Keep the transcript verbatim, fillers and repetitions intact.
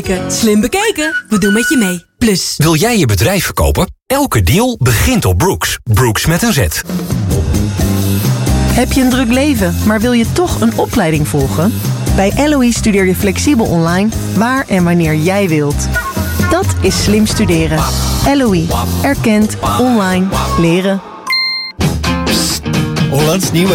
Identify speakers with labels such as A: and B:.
A: Slim bekeken, we doen met je mee. Plus.
B: Wil jij je bedrijf verkopen? Elke deal begint op Brooks. Brooks met een Z.
C: Heb je een druk leven, maar wil je toch een opleiding volgen? Bij L O E studeer je flexibel online, waar en wanneer jij wilt. Dat is slim studeren. L O E. Erkend, online, leren.
D: Hollands nieuwe